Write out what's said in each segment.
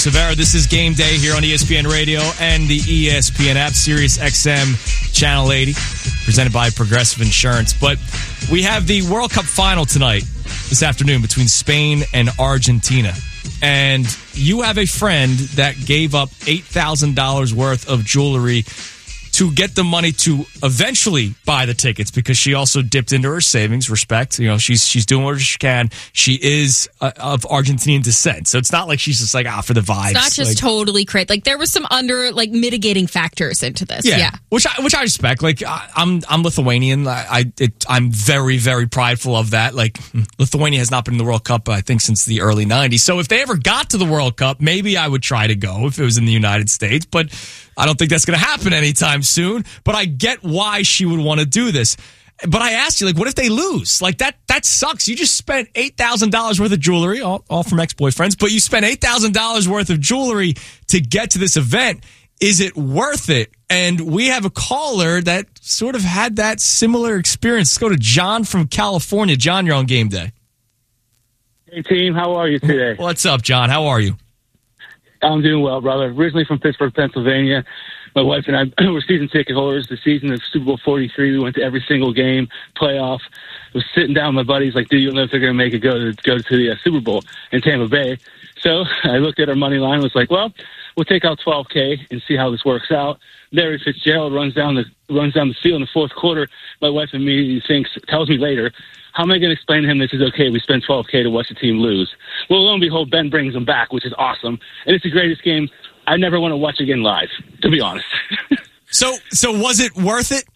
Severa, this is Game Day here on ESPN Radio and the ESPN app, Sirius XM Channel 80, presented by Progressive Insurance. But we have the World Cup final tonight, this afternoon, between Spain and Argentina. And you have a friend that gave up $8,000 worth of jewelry to get the money to eventually buy the tickets, because she also dipped into her savings. Respect. You know, she's doing what she can. She is of Argentinian descent. So it's not like she's just like, for the vibes. It's not just totally crazy. Like, there was some mitigating factors into this. Yeah. Which I respect. Like, I'm Lithuanian. I'm very, very prideful of that. Like, Lithuania has not been in the World Cup, I think, since the early 90s. So if they ever got to the World Cup, maybe I would try to go if it was in the United States. But I don't think that's going to happen anytime soon. But I get why she would want to do this. But I asked you, like, what if they lose? Like, that sucks. You just spent $8,000 worth of jewelry, all from ex-boyfriends, but you spent $8,000 worth of jewelry to get to this event. Is it worth it? And we have a caller that sort of had that similar experience. Let's go to John from California. John, you're on Game Day. Hey, team. How are you today? What's up, John? How are you? I'm doing well, brother. Originally from Pittsburgh, Pennsylvania. My wife and I were season ticket holders. The season of Super Bowl 43, we went to every single game, playoff. I was sitting down with my buddies like, dude, you'll know if they're going to make it go to the Super Bowl in Tampa Bay. So I looked at our money line and was like, well, we'll take out $12K and see how this works out. Larry Fitzgerald runs down the field in the fourth quarter. My wife immediately tells me later, how am I going to explain to him this is okay? We spent $12K to watch the team lose. Well, lo and behold, Ben brings them back, which is awesome. And it's the greatest game I never want to watch again live, to be honest. So was it worth it?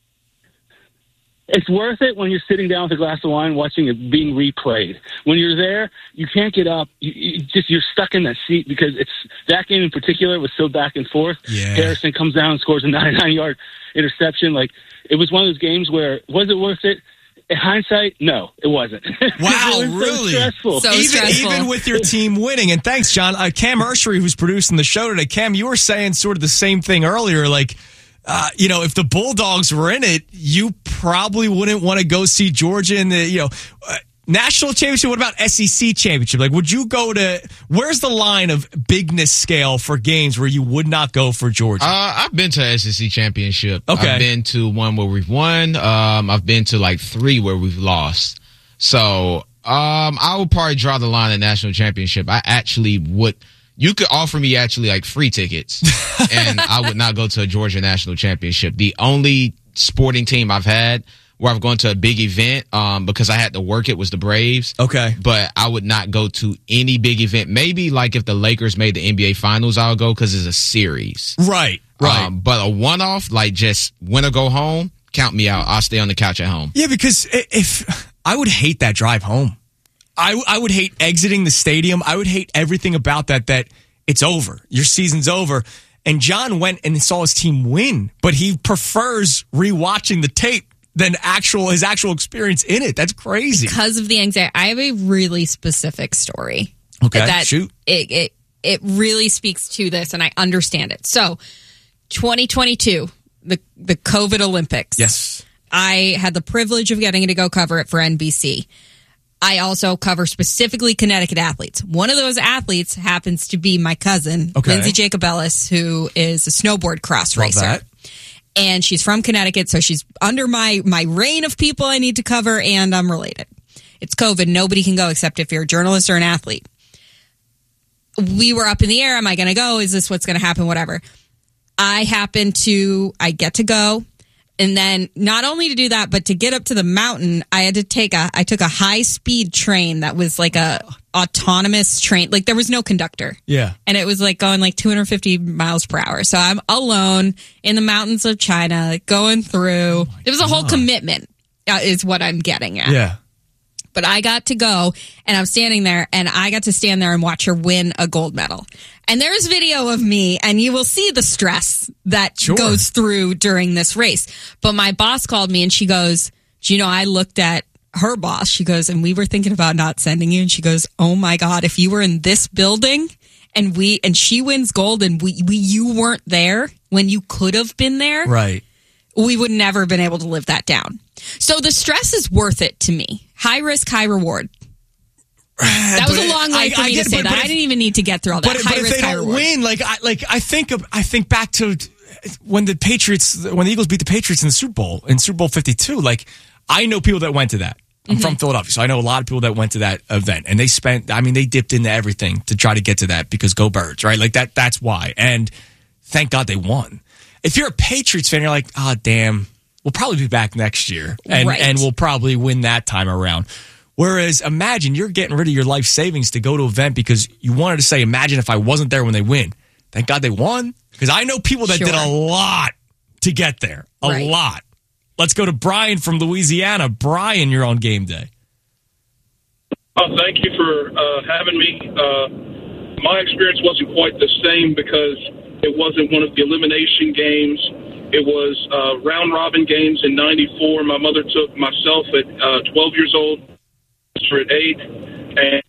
It's worth it when you're sitting down with a glass of wine watching it being replayed. When you're there, you can't get up. You're stuck in that seat because that game in particular was so back and forth. Yeah. Harrison comes down and scores a 99-yard interception. Like, it was one of those games where, was it worth it? In hindsight, no, it wasn't. Wow, it was really? So stressful. Even with your team winning. And thanks, John. Cam Ursery, who's producing the show today. Cam, you were saying sort of the same thing earlier. Like, if the Bulldogs were in it, you probably wouldn't want to go see Georgia in the, national championship. What about SEC championship? Like, would you go to, where's the line of bigness scale for games where you would not go for Georgia? I've been to SEC championship. Okay. I've been to one where we've won. I've been to like 3 where we've lost. So, I would probably draw the line at national championship. I actually would. You could offer me actually like free tickets and I would not go to a Georgia national championship. The only sporting team I've had where I've gone to a big event because I had to work it was the Braves. Okay. But I would not go to any big event. Maybe like if the Lakers made the NBA Finals, I'll go because it's a series. Right. But a one-off, like just win or go home, count me out. I'll stay on the couch at home. Yeah, because if I would hate that drive home. I would hate exiting the stadium. I would hate everything about that it's over. Your season's over. And John went and saw his team win, but he prefers rewatching the tape than his actual experience in it. That's crazy. Because of the anxiety. I have a really specific story. Okay, shoot. It really speaks to this, and I understand it. So, 2022, the COVID Olympics. Yes. I had the privilege of getting to go cover it for NBC. I also cover specifically Connecticut athletes. One of those athletes happens to be my cousin, Lindsay Jacob Ellis, who is a snowboard cross racer. That. And she's from Connecticut, so she's under my reign of people I need to cover, and I'm related. It's COVID. Nobody can go except if you're a journalist or an athlete. We were up in the air. Am I going to go? Is this what's going to happen? Whatever. I get to go. And then not only to do that, but to get up to the mountain, I took a high speed train that was like a autonomous train. Like there was no conductor. Yeah. And it was like going like 250 miles per hour. So I'm alone in the mountains of China going through. It was a whole commitment is what I'm getting at. Yeah. But I got to go, and I'm standing there, and I got to stand there and watch her win a gold medal. And there's video of me, and you will see the stress that goes through during this race. But my boss called me, and she goes, I looked at her boss. She goes, and we were thinking about not sending you. And she goes, oh, my God, if you were in this building, and she wins gold, and you weren't there when you could have been there. Right. We would never have been able to live that down. So the stress is worth it to me. High risk, high reward. That was a long way for me to say that. I didn't even need to get through all that. But if they don't win, I think back to when the Eagles beat the Patriots in the Super Bowl 52. Like, I know people that went to that. I'm from Philadelphia, so I know a lot of people that went to that event, and they dipped into everything to try to get to that because go Birds, right? Like that's why. And thank God they won. If you're a Patriots fan, you're like, damn, we'll probably be back next year, and we'll probably win that time around. Whereas, imagine you're getting rid of your life savings to go to an event because you wanted to say, imagine if I wasn't there when they win. Thank God they won. Because I know people that did a lot to get there. A lot. Let's go to Brian from Louisiana. Brian, you're on game day. Thank you for having me. My experience wasn't quite the same because it wasn't one of the elimination games. It was round-robin games in 94. My mother took myself at 12 years old, at 8, and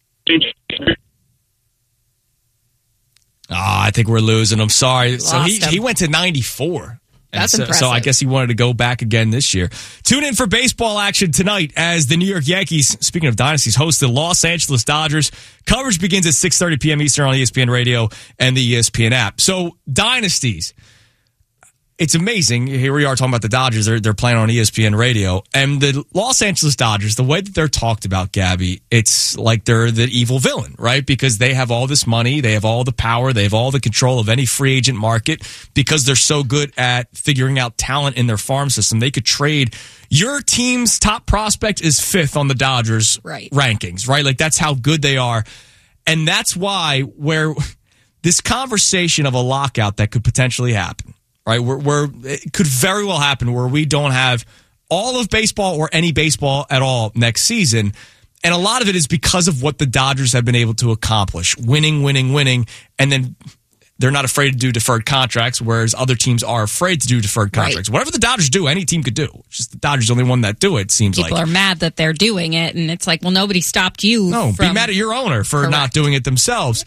I think we're losing. I'm sorry. So he went to 94. That's impressive. So I guess he wanted to go back again this year. Tune in for baseball action tonight as the New York Yankees, speaking of dynasties, host the Los Angeles Dodgers. Coverage begins at 6:30 p.m. Eastern on ESPN Radio and the ESPN app. So dynasties. It's amazing. Here we are talking about the Dodgers. They're playing on ESPN Radio. And the Los Angeles Dodgers, the way that they're talked about, Gabby, it's like they're the evil villain, right? Because they have all this money. They have all the power. They have all the control of any free agent market because they're so good at figuring out talent in their farm system. They could trade. Your team's top prospect is 5th on the Dodgers rankings, right? Like, that's how good they are. And that's why where this conversation of a lockout that could potentially happen, right? Where it could very well happen where we don't have all of baseball or any baseball at all next season. And a lot of it is because of what the Dodgers have been able to accomplish. Winning. And then they're not afraid to do deferred contracts, whereas other teams are afraid to do deferred contracts. Whatever the Dodgers do, any team could do. It's just the Dodgers are the only one that do it, seems People are mad that they're doing it, and it's like, well, nobody stopped you. No, be mad at your owner for not doing it themselves.